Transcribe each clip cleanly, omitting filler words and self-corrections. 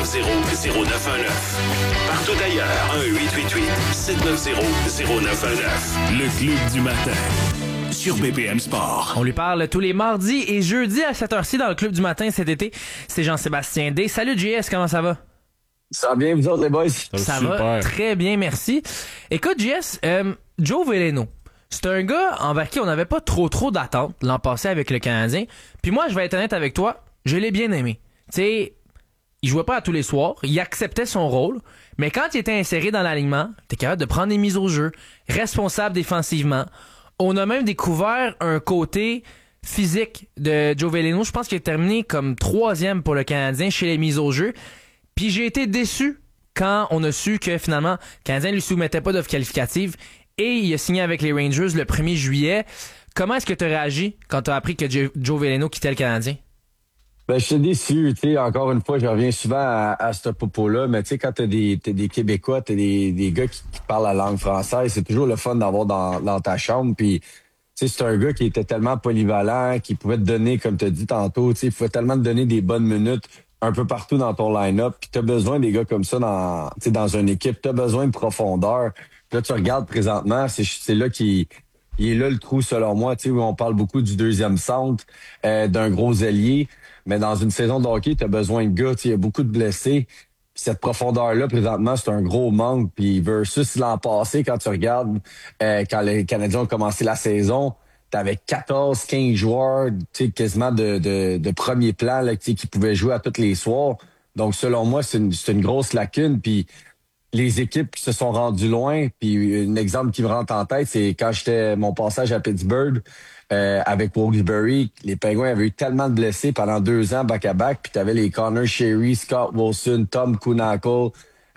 Partout ailleurs, 1-888-790-0919. Le Club du matin sur BPM Sport. On lui parle tous les mardis et jeudis à cette heure-ci dans le Club du matin cet été. C'est Jean-Sébastien D. Salut JS, comment ça va? Ça va bien, vous autres, les boys? Ça va très bien, merci. Écoute, JS, Joe Veleno, c'est un gars envers qui on n'avait pas trop d'attentes l'an passé avec le Canadien. Puis moi, je vais être honnête avec toi, je l'ai bien aimé. Tu sais, il jouait pas à tous les soirs, il acceptait son rôle, mais quand il était inséré dans l'alignement, t'es capable de prendre des mises au jeu, responsable défensivement. On a même découvert un côté physique de Joe Veleno. Je pense qu'il a terminé comme 3e pour le Canadien chez les mises au jeu. Puis j'ai été déçu quand on a su que finalement, le Canadien lui soumettait pas d'offre qualificative et il a signé avec les Rangers le 1er juillet. Comment est-ce que tu as réagi quand tu as appris que Joe Veleno quittait le Canadien? Ben, je suis déçu, tu sais, encore une fois, je reviens souvent à ce propos-là, mais tu sais, quand t'as des Québécois, t'as des gars qui parlent la langue française, c'est toujours le fun d'avoir dans ta chambre, puis tu sais, c'est un gars qui était tellement polyvalent, qui pouvait te donner, comme t'as dit tantôt, tu sais, il pouvait tellement te donner des bonnes minutes un peu partout dans ton line-up, puis t'as besoin des gars comme ça dans une équipe, t'as besoin de profondeur. Puis là, tu regardes présentement, c'est là il est là le trou selon moi, tu sais, où on parle beaucoup du deuxième centre, d'un gros ailier. Mais dans une saison de hockey, tu as besoin de gars. Il y a beaucoup de blessés. Puis cette profondeur-là, présentement, c'est un gros manque. Puis versus l'an passé, quand tu regardes, quand les Canadiens ont commencé la saison, tu avais 14-15 joueurs quasiment de premier plan là, qui pouvaient jouer à tous les soirs. Donc, selon moi, c'est une grosse lacune. Puis les équipes qui se sont rendues loin, puis un exemple qui me rentre en tête, c'est quand j'étais mon passage à Pittsburgh, avec Wilkes-Barre, les Penguins avaient eu tellement de blessés pendant 2 ans back-à-back, puis t'avais les Connor Sherry, Scott Wilson, Tom Kuhnhackl,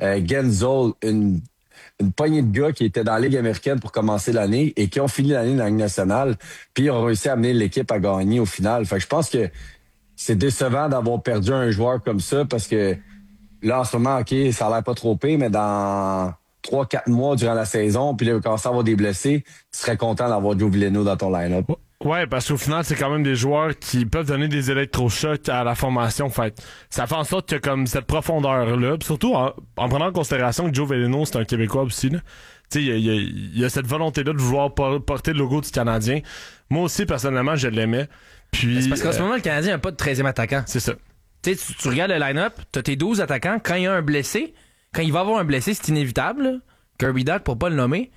Gensel, une poignée de gars qui étaient dans la Ligue américaine pour commencer l'année et qui ont fini l'année dans la Ligue nationale, puis ont réussi à amener l'équipe à gagner au final. Fait que je pense que c'est décevant d'avoir perdu un joueur comme ça parce que là, en ce moment, OK, ça a l'air pas trop pire, mais dans 3-4 mois durant la saison, puis là, il commence à avoir des blessés, tu serais content d'avoir Joe Veleno dans ton line-up. Ouais, parce qu'au final, c'est quand même des joueurs qui peuvent donner des électrochocs à la formation. Fait ça fait en sorte que comme cette profondeur-là, pis surtout en prenant en considération que Joe Veleno, c'est un Québécois aussi, là. Tu sais, il y a cette volonté-là de vouloir porter le logo du Canadien. Moi aussi, personnellement, je l'aimais. Puis, c'est parce qu'en ce moment, le Canadien n'a pas de 13e attaquant. C'est ça. Tu sais, tu regardes le line-up, t'as tes 12 attaquants. Quand il y a un blessé, quand il va avoir un blessé, c'est inévitable, là. Kirby Dach, pour pas le nommer,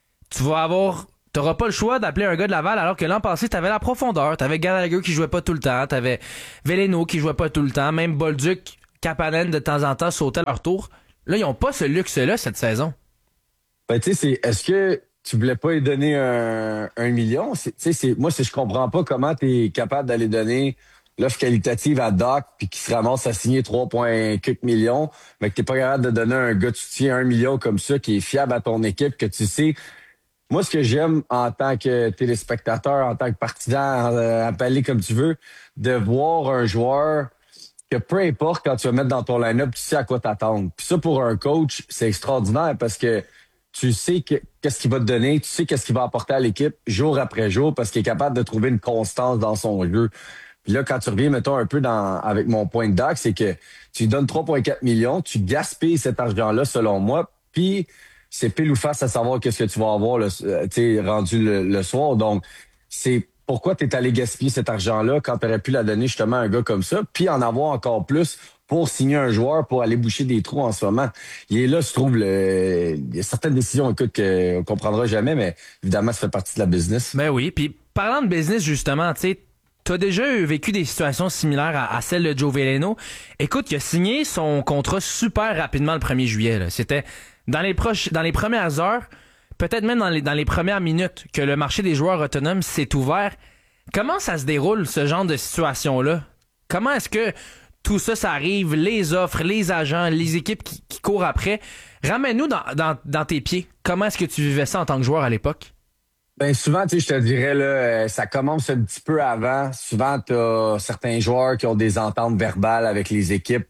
t'auras pas le choix d'appeler un gars de Laval, alors que l'an passé, t'avais la profondeur. T'avais Gallagher qui jouait pas tout le temps, t'avais Veleno qui jouait pas tout le temps, même Bolduc, Kapanen de temps en temps sautait leur tour. Là, ils ont pas ce luxe-là cette saison. Ben, tu sais, est-ce que tu voulais pas lui donner un million? Moi, je comprends pas comment t'es capable d'aller donner l'offre qualitative à Doc puis qui se ramasse à signer 3,4 millions, mais que t'es pas capable de donner un gars, tu tiens 1 million comme ça, qui est fiable à ton équipe, que tu sais. Moi, ce que j'aime en tant que téléspectateur, en tant que partisan, appelé comme tu veux, de voir un joueur que peu importe quand tu vas mettre dans ton line-up, tu sais à quoi t'attendre. Puis ça, pour un coach, c'est extraordinaire parce que tu sais qu'est-ce qu'il va te donner, tu sais qu'est-ce qu'il va apporter à l'équipe jour après jour parce qu'il est capable de trouver une constance dans son jeu. Puis là, quand tu reviens, mettons, un peu avec mon point de doc, c'est que tu lui donnes 3,4 millions, tu gaspilles cet argent-là, selon moi, puis c'est pile ou face à savoir qu'est-ce que tu vas avoir rendu le soir. Donc, c'est pourquoi tu es allé gaspiller cet argent-là quand tu aurais pu la donner justement à un gars comme ça, puis en avoir encore plus pour signer un joueur, pour aller boucher des trous en ce moment. Il est là, je trouve, il y a certaines décisions, écoute, qu'on comprendra jamais, mais évidemment, ça fait partie de la business. Ben oui, puis parlant de business, justement, tu sais, t'as déjà vécu des situations similaires à celle de Joe Veleno. Écoute, il a signé son contrat super rapidement le 1er juillet. Là. C'était dans les premières heures, peut-être même dans les premières minutes, que le marché des joueurs autonomes s'est ouvert. Comment ça se déroule, ce genre de situation-là? Comment est-ce que tout ça arrive, les offres, les agents, les équipes qui courent après? Ramène-nous dans tes pieds. Comment est-ce que tu vivais ça en tant que joueur à l'époque? Ben souvent, tu sais, je te dirais là, ça commence un petit peu avant. Souvent, t'as certains joueurs qui ont des ententes verbales avec les équipes.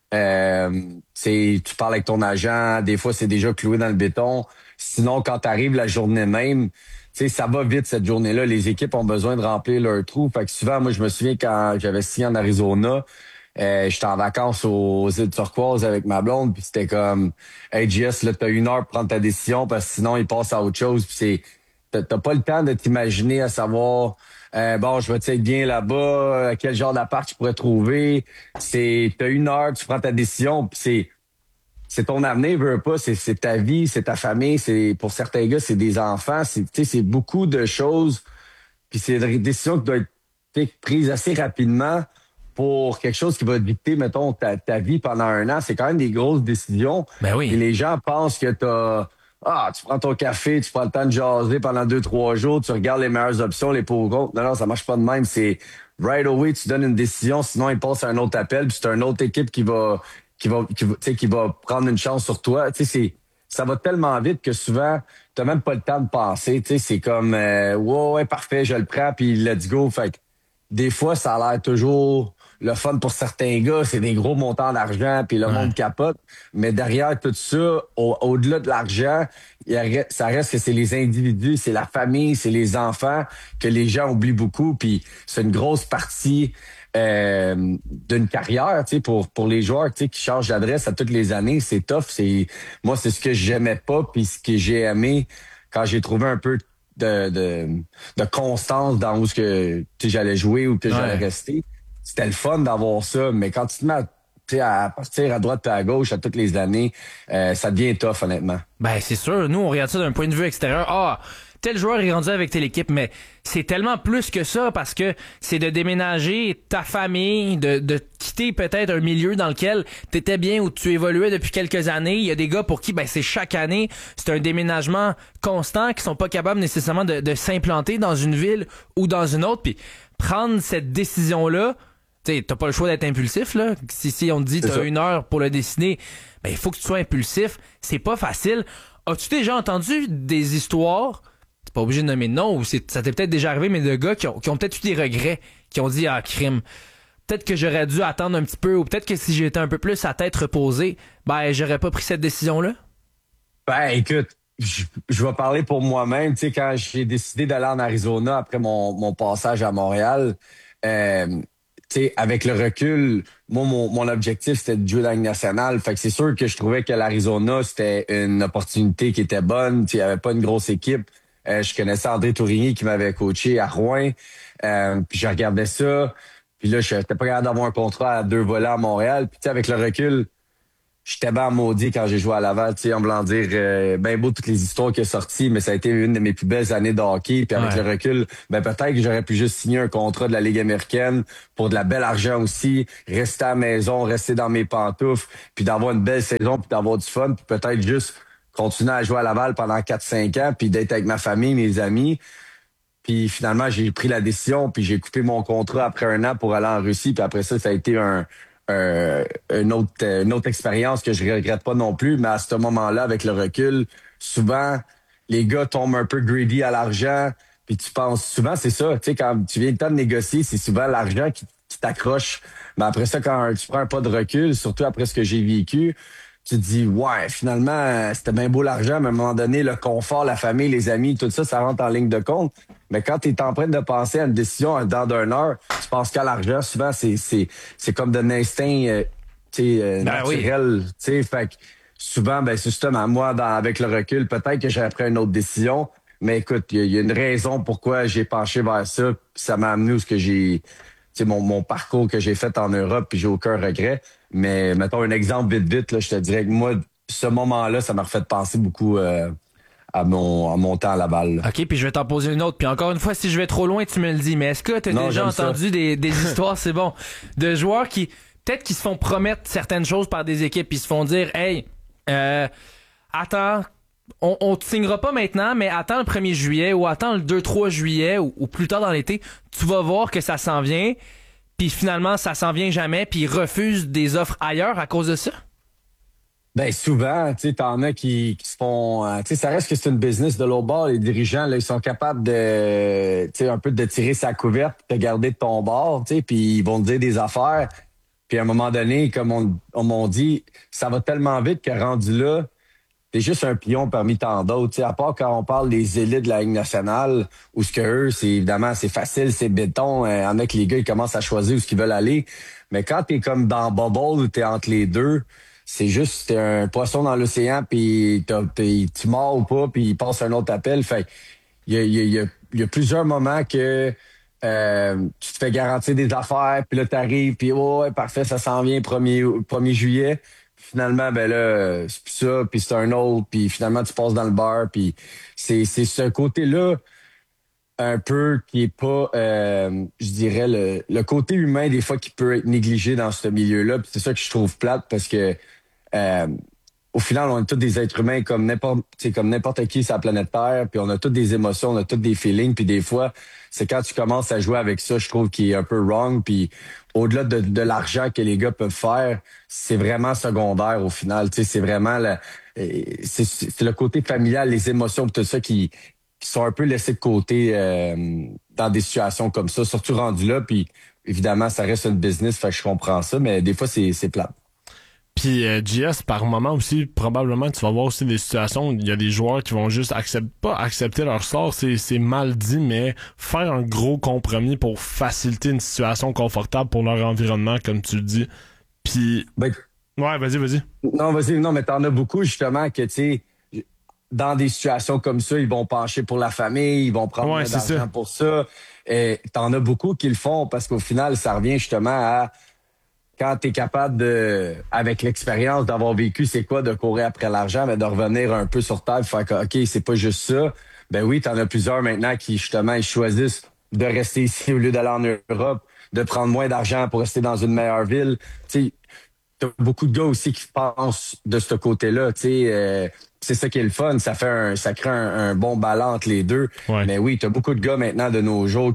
Tu parles avec ton agent, des fois c'est déjà cloué dans le béton. Sinon, quand t'arrives la journée même, tu sais, ça va vite cette journée-là. Les équipes ont besoin de remplir leur trou. Fait que souvent, moi, je me souviens quand j'avais signé en Arizona, J'étais en vacances aux îles Turquoises avec ma blonde, puis c'était comme, hey JS, là, t'as 1 heure pour prendre ta décision, parce que sinon, il passe à autre chose. Puis t'as pas le temps de t'imaginer à savoir, bon, je vais être bien là-bas, quel genre d'appart tu pourrais trouver. T'as 1 heure, tu prends ta décision, puis c'est ton avenir, veux pas, c'est ta vie, c'est ta famille, pour certains gars, c'est des enfants, c'est beaucoup de choses, puis c'est des décisions qui doivent être prises assez rapidement pour quelque chose qui va dicter, mettons, ta vie pendant 1 an. C'est quand même des grosses décisions. Ben oui. Et les gens pensent que tu prends ton café, tu prends le temps de jaser pendant 2-3 jours, tu regardes les meilleures options, les pour ou contre. Non, ça marche pas de même. C'est right away, tu donnes une décision, sinon il passe à un autre appel, puis c'est une autre équipe qui va prendre une chance sur toi. Ça va tellement vite que souvent, t'as même pas le temps de penser. C'est comme ouais, parfait, je le prends, puis let's go. Fait que des fois, ça a l'air toujours le fun pour certains gars, c'est des gros montants d'argent, puis le monde capote. Mais derrière tout ça, au-delà de l'argent, ça reste que c'est les individus, c'est la famille, c'est les enfants que les gens oublient beaucoup. Puis c'est une grosse partie d'une carrière, pour les joueurs, qui changent d'adresse à toutes les années. C'est tough. Moi, c'est ce que j'aimais pas, puis ce que j'ai aimé quand j'ai trouvé un peu de constance dans où j'allais jouer ou que j'allais rester. C'était le fun d'avoir ça, mais quand tu te mets à partir à droite et à gauche à toutes les années, ça devient tough, honnêtement. Ben, c'est sûr. Nous, on regarde ça d'un point de vue extérieur. Tel joueur est rendu avec telle équipe, mais c'est tellement plus que ça parce que c'est de déménager ta famille, de quitter peut-être un milieu dans lequel t'étais bien ou tu évoluais depuis quelques années. Il y a des gars pour qui, c'est chaque année, c'est un déménagement constant qui sont pas capables nécessairement de s'implanter dans une ville ou dans une autre. Puis prendre cette décision-là, t'as pas le choix d'être impulsif, là. Si on te dit t'as 1 heure pour le décider, il faut que tu sois impulsif. C'est pas facile. As-tu déjà entendu des histoires, t'es pas obligé de nommer de nom, ou ça t'est peut-être déjà arrivé, mais de gars qui ont peut-être eu des regrets, qui ont dit, crime, peut-être que j'aurais dû attendre un petit peu, ou peut-être que si j'étais un peu plus à tête reposée, j'aurais pas pris cette décision-là? Écoute, je vais parler pour moi-même. Quand j'ai décidé d'aller en Arizona après mon passage à Montréal, avec le recul, moi, mon objectif, c'était de jouer dans la Ligue nationale. Fait que c'est sûr que je trouvais que l'Arizona, c'était une opportunité qui était bonne. Il n'y avait pas une grosse équipe. Je connaissais André Tourigny qui m'avait coaché à Rouen. Puis je regardais ça. Puis là, je n'étais pas capable d'avoir un contrat à 2 volets à Montréal. Puis avec le recul, j'étais bien maudit quand j'ai joué à Laval, en voulant dire ben beau toutes les histoires qui sont sorties, mais ça a été une de mes plus belles années de hockey. Puis avec le recul, peut-être que j'aurais pu juste signer un contrat de la Ligue américaine pour de la belle argent aussi, rester à la maison, rester dans mes pantoufles, puis d'avoir une belle saison, puis d'avoir du fun, puis peut-être juste continuer à jouer à Laval pendant 4-5 ans, puis d'être avec ma famille, mes amis. Puis finalement, j'ai pris la décision, puis j'ai coupé mon contrat après 1 an pour aller en Russie, puis après ça a été une autre expérience que je regrette pas non plus, mais à ce moment-là, avec le recul, souvent, les gars tombent un peu greedy à l'argent, puis tu penses, souvent c'est ça, quand tu viens le temps de négocier, c'est souvent l'argent qui t'accroche. Mais après ça, quand tu prends un pas de recul, surtout après ce que j'ai vécu, tu te dis, ouais, finalement, c'était bien beau l'argent, mais à un moment donné, le confort, la famille, les amis, tout ça, ça rentre en ligne de compte. Mais quand tu es en train de penser à une décision dans 1 heure, tu penses qu'à l'argent, souvent, c'est comme d'un instinct naturel. Fait que souvent, c'est justement, moi, avec le recul, peut-être que j'aurais pris une autre décision. Mais écoute, il y a une raison pourquoi j'ai penché vers ça. Puis ça m'a amené où ce que j'ai... mon parcours que j'ai fait en Europe, puis j'ai aucun regret. Mais mettons un exemple vite, là, je te dirais que moi, ce moment-là, ça m'a refait penser beaucoup à mon temps à Laval. OK, puis je vais t'en poser une autre. Puis encore une fois, si je vais trop loin, tu me le dis. Mais est-ce que tu as déjà entendu des histoires, c'est bon, de joueurs qui, peut-être qui se font promettre certaines choses par des équipes, puis se font dire, hey, attends, on te signera pas maintenant, mais attends le 1er juillet ou attends le 2-3 juillet ou plus tard dans l'été, tu vas voir que ça s'en vient. Puis finalement, ça s'en vient jamais, puis ils refusent des offres ailleurs à cause de ça? Souvent, t'en as qui se font... ça reste que c'est une business de l'autre bord. Les dirigeants, là, ils sont capables de, un peu de tirer sa couverte, de garder de ton bord, puis ils vont te dire des affaires. Puis à un moment donné, comme on dit, ça va tellement vite que rendu là, t'es juste un pion parmi tant d'autres. Tu sais, à part quand on parle des élites de la Ligue nationale, où ce que eux, c'est évidemment, c'est facile, c'est béton. Il y en a que les gars, ils commencent à choisir où ce qu'ils veulent aller. Mais quand t'es comme dans Bubble, où t'es entre les deux, c'est juste, t'es un poisson dans l'océan, puis tu mords ou pas, puis il passe un autre appel. Fait il y a plusieurs moments que tu te fais garantir des affaires, puis là, t'arrives, puis ouais, parfait, ça s'en vient 1er juillet. Finalement, ben là, c'est plus ça, puis c'est un autre, puis finalement, tu passes dans le bar, puis c'est ce côté-là un peu qui est pas, je dirais, le côté humain, des fois, qui peut être négligé dans ce milieu-là. Puis c'est ça que je trouve plate, parce que au final, on est tous des êtres humains comme n'importe qui sur la planète Terre, puis on a toutes des émotions, on a tous des feelings, puis des fois, c'est quand tu commences à jouer avec ça, je trouve qu'il est un peu wrong, puis au-delà de l'argent que les gars peuvent faire, c'est vraiment secondaire au final, tu sais, c'est vraiment c'est le côté familial, les émotions, tout ça qui sont un peu laissés de côté dans des situations comme ça, surtout rendu là, puis évidemment, ça reste une business, fait que je comprends ça, mais des fois, c'est plate. Puis JS, par moment aussi, probablement tu vas voir aussi des situations où il y a des joueurs qui vont juste pas accepter leur sort, c'est mal dit, mais faire un gros compromis pour faciliter une situation confortable pour leur environnement, comme tu le dis. Puis ouais, vas-y. Non, mais t'en as beaucoup justement que, tu sais, dans des situations comme ça, ils vont pencher pour la famille, ils vont prendre moins d'argent pour ça. Et t'en as beaucoup qui le font parce qu'au final, ça revient justement à quand t'es capable avec l'expérience d'avoir vécu c'est quoi de courir après l'argent, mais de revenir un peu sur terre, faire que, OK, c'est pas juste ça. Ben oui, t'en as plusieurs maintenant qui, justement, ils choisissent de rester ici au lieu d'aller en Europe, de prendre moins d'argent pour rester dans une meilleure ville. Tu sais, t'as beaucoup de gars aussi qui pensent de ce côté-là, tu sais, c'est ça qui est le fun, ça crée un bon ballon entre les deux. Ouais. Mais oui, t'as beaucoup de gars maintenant de nos jours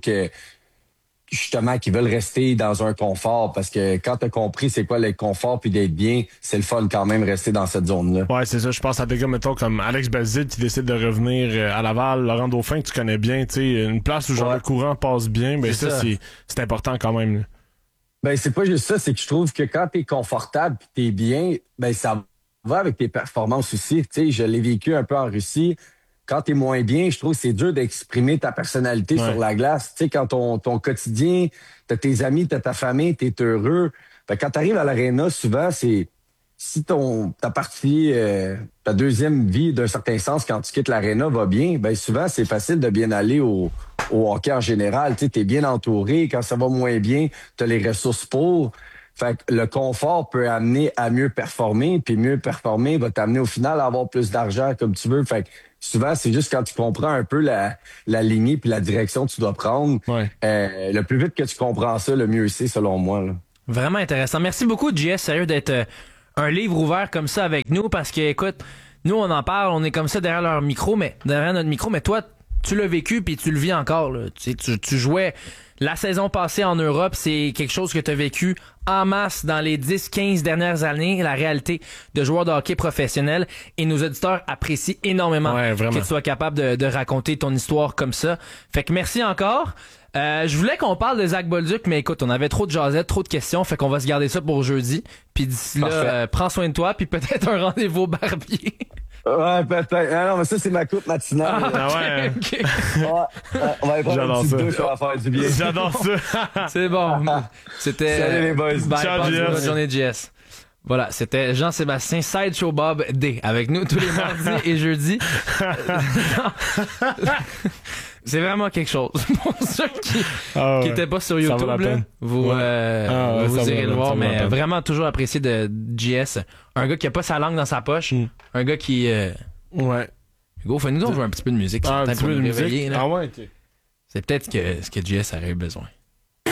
justement qui veulent rester dans un confort, parce que quand t'as compris c'est quoi le confort puis d'être bien, c'est le fun quand même rester dans cette zone-là. Ouais, c'est ça. Je pense à des gars, mettons, comme Alex Belzile qui décide de revenir à Laval, Laurent Dauphin que tu connais bien, tu sais, une place où genre le courant passe bien, ben ça c'est important quand même. Là. Ben c'est pas juste ça, c'est que je trouve que quand t'es confortable pis t'es bien, ben ça va avec tes performances aussi. Tu sais, je l'ai vécu un peu en Russie. Quand t'es moins bien, je trouve que c'est dur d'exprimer ta personnalité sur la glace. Tu sais, quand ton quotidien, t'as tes amis, t'as ta famille, t'es heureux. Ben, quand t'arrives à l'aréna, souvent, c'est si ta partie, ta deuxième vie, d'un certain sens, quand tu quittes l'aréna, va bien, ben souvent, c'est facile de bien aller au hockey en général. Tu sais, t'es bien entouré. Quand ça va moins bien, t'as les ressources pour. Fait que le confort peut amener à mieux performer, puis mieux performer va t'amener au final à avoir plus d'argent comme tu veux. Fait que souvent, c'est juste quand tu comprends un peu la lignée puis la direction que tu dois prendre. Ouais. Le plus vite que tu comprends ça, le mieux c'est, selon moi. Là. Vraiment intéressant. Merci beaucoup, JS, sérieux, d'être un livre ouvert comme ça avec nous, parce que, écoute, nous, on en parle, on est comme ça derrière notre micro, mais toi, tu l'as vécu puis tu le vis encore. Là. Tu jouais la saison passée en Europe, c'est quelque chose que tu as vécu en masse dans les 10-15 dernières années, la réalité de joueurs de hockey professionnels, et nos auditeurs apprécient énormément que tu sois capable de raconter ton histoire comme ça. Fait que merci encore. Je voulais qu'on parle de Zach Bolduc, mais écoute, on avait trop de jasettes, trop de questions, fait qu'on va se garder ça pour jeudi. Puis d'ici là, prends soin de toi, puis peut-être un rendez-vous au barbier. Ouais, peut-être. Ah non, mais ça, c'est ma coupe matinale. Okay. On va aller prendre une petite douche, on va faire du bien. J'adore ça. C'est bon. C'était... Salut les boys. Bye, ciao, JS. bonne journée, JS. Voilà, c'était Jean-Sébastien Sideshow Bob D avec nous tous les mardis et jeudis. C'est vraiment quelque chose. Pour ceux qui étaient pas sur YouTube, là, vous irez le voir, mais vraiment toujours apprécié de JS. Un gars qui a pas sa langue dans sa poche. Un gars qui... Ouais. Hugo, fais-nous donc jouer un petit peu de musique. Un petit peu de musique. Là. Ah ouais, ok. C'est peut-être ce que JS aurait eu besoin. Non.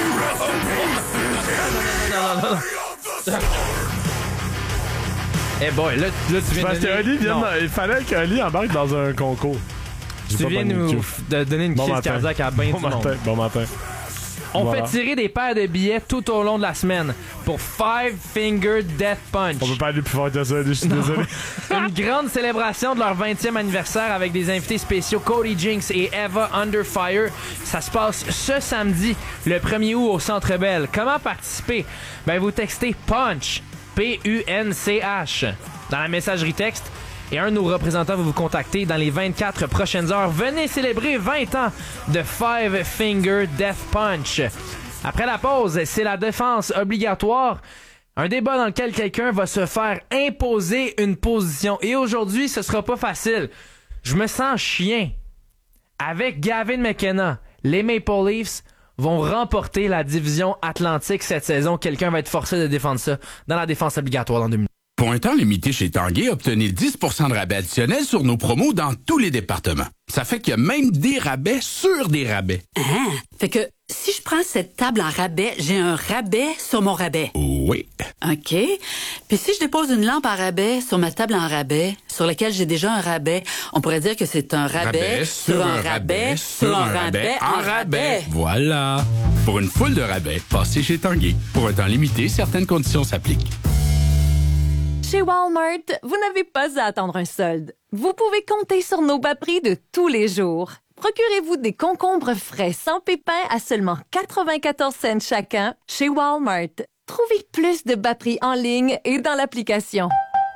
Eh boy, là tu viens parce que Oli il fallait qu'Oli embarque dans un concours. Tu viens nous donner une crise cardiaque à bien du monde. Bon matin. On fait tirer des paires de billets tout au long de la semaine pour Five Finger Death Punch. On peut pas aller plus fort que ça, je suis désolé. Une grande célébration de leur 20e anniversaire avec des invités spéciaux Cody Jinks et Eva Underfire. Ça se passe ce samedi, le 1er août au Centre Bell. Comment participer? Ben vous textez PUNCH, P-U-N-C-H, dans la messagerie texte. et un de nos représentants va vous contacter dans les 24 prochaines heures. Venez célébrer 20 ans de Five Finger Death Punch. Après la pause, c'est la défense obligatoire. Un débat dans lequel quelqu'un va se faire imposer une position. Et aujourd'hui, ce sera pas facile. Je me sens chien. Avec Gavin McKenna, les Maple Leafs vont remporter la division Atlantique cette saison. Quelqu'un va être forcé de défendre ça dans la défense obligatoire dans 2 minutes. Pour un temps limité chez Tanguay, obtenez 10% de rabais additionnel sur nos promos dans tous les départements. Ça fait qu'il y a même des rabais sur des rabais. Ah, fait que si je prends cette table en rabais, j'ai un rabais sur mon rabais. Oui. OK. Puis si je dépose une lampe en rabais sur ma table en rabais, sur laquelle j'ai déjà un rabais, on pourrait dire que c'est un rabais sur un rabais sur un rabais en rabais. Voilà. Pour une foule de rabais, passez chez Tanguay. Pour un temps limité, certaines conditions s'appliquent. Chez Walmart, vous n'avez pas à attendre un solde. Vous pouvez compter sur nos bas prix de tous les jours. Procurez-vous des concombres frais sans pépins à seulement 94 cents chacun chez Walmart. Trouvez plus de bas prix en ligne et dans l'application.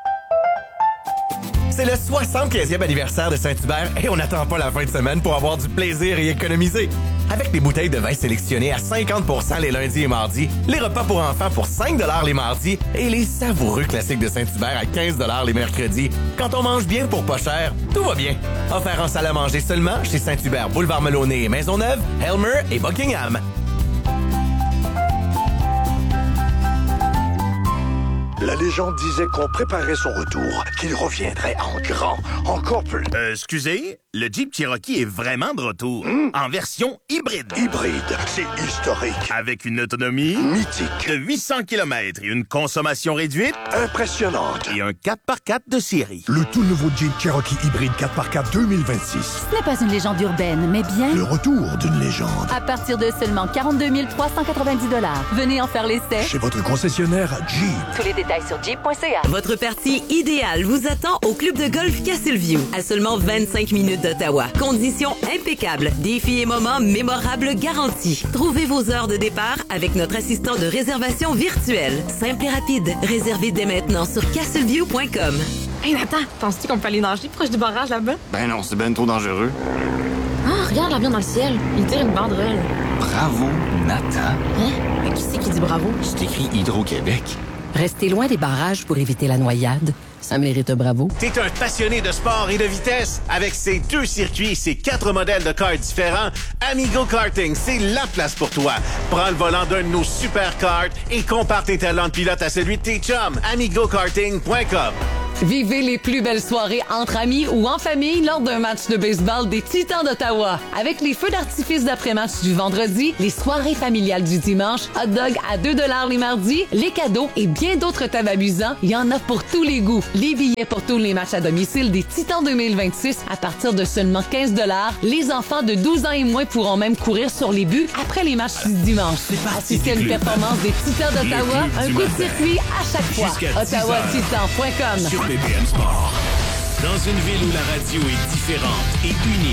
C'est le 75e anniversaire de Saint-Hubert et on n'attend pas la fin de semaine pour avoir du plaisir et économiser. Avec des bouteilles de vin sélectionnées à 50% les lundis et mardis, les repas pour enfants pour 5$ les mardis et les savoureux classiques de Saint-Hubert à 15$ les mercredis. Quand on mange bien pour pas cher, tout va bien. Offert en salle à manger seulement chez Saint-Hubert, Boulevard Melonnet et Maisonneuve, Elmer et Buckingham. La légende disait qu'on préparait son retour, qu'il reviendrait en grand, encore plus. Excusez, le Jeep Cherokee est vraiment de retour, en version hybride. Hybride, c'est historique. Avec une autonomie mythique de 800 km et une consommation réduite impressionnante. Et un 4x4 de série. Le tout nouveau Jeep Cherokee hybride 4x4 2026. Ce n'est pas une légende urbaine, mais bien Le retour d'une légende. à partir de seulement 42 390 $. Venez en faire l'essai. Chez votre concessionnaire Jeep. Tous les détails sur jeep.ca. Votre partie idéale vous attend au club de golf Castleview, à seulement 25 minutes d'Ottawa. Conditions impeccables, défis et moments mémorables garantis. Trouvez vos heures de départ avec notre assistant de réservation virtuelle. Simple et rapide. Réservez dès maintenant sur castleview.com. Hey Nathan, penses-tu qu'on peut aller nager proche du barrage là-bas? Ben non, c'est ben trop dangereux. Ah, regarde l'avion dans le ciel. Il tire une banderole. Bravo, Nathan. Hein? Mais qui c'est qui dit bravo? C'est écrit Hydro-Québec. Restez loin des barrages pour éviter la noyade. Ça mérite un bravo. T'es un passionné de sport et de vitesse. Avec ses 2 circuits et ses 4 modèles de cars différents, Amigo Karting, c'est la place pour toi. Prends le volant d'un de nos super karts et compare tes talents de pilote à celui de tes chums. AmigoKarting.com. Vivez les plus belles soirées entre amis ou en famille lors d'un match de baseball des Titans d'Ottawa. Avec les feux d'artifice d'après-match du vendredi, les soirées familiales du dimanche, hot dog à 2$ les mardis, les cadeaux et bien d'autres tables amusants, il y en a pour tous les goûts. Les billets pour tous les matchs à domicile des Titans 2026 à partir de seulement 15$. Les enfants de 12 ans et moins pourront même courir sur les buts après les matchs du dimanche. Assistez à une performance des Titans d'Ottawa, un coup de circuit à chaque fois. OttawaTitans.com. Sur BPM Sport. Dans une ville où la radio est différente et unique.